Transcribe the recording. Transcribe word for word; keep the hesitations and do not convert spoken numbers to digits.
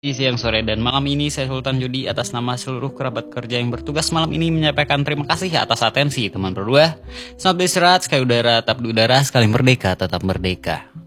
Siang, sore, dan malam ini saya Sultan Judi atas nama seluruh kerabat kerja yang bertugas malam ini menyampaikan terima kasih atas atensi teman berdua. Selamat beristirahat, sekali udara, tetap di udara, sekali merdeka, tetap merdeka.